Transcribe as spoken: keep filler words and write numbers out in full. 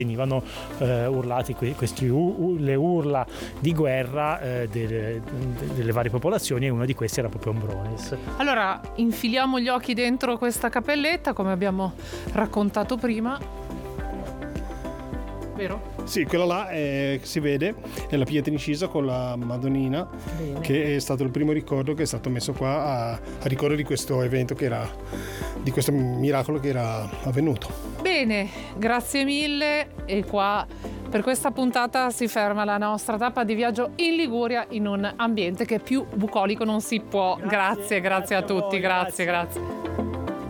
venivano eh, urlati que- questi u- u- le urla di guerra eh, delle, delle varie popolazioni, e una di queste era proprio Ambrones. Allora infiliamo gli occhi dentro questa cappelletta come abbiamo raccontato prima, vero? Sì, quella là è, si vede, è la pietra incisa con la Madonnina. Bene. Che è stato il primo ricordo che è stato messo qua a, a ricordo di questo evento che era, di questo miracolo che era avvenuto. Bene, grazie mille, e qua per questa puntata si ferma la nostra tappa di viaggio in Liguria, in un ambiente che più bucolico non si può. Grazie, grazie, grazie, grazie a tutti, grazie, grazie. grazie.